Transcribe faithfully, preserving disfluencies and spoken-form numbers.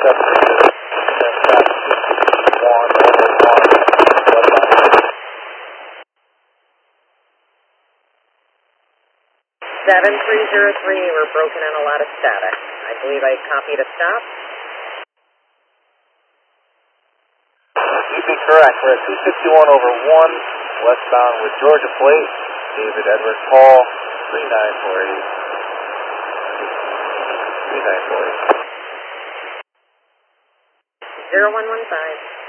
seven three zero three, we're broken in a lot of static. I believe I copied a stop. You'd be correct. We're at two sixty-one over one, westbound with Georgia Plate, David Edward Paul, three nine four eight. three nine four eight. zero one one five.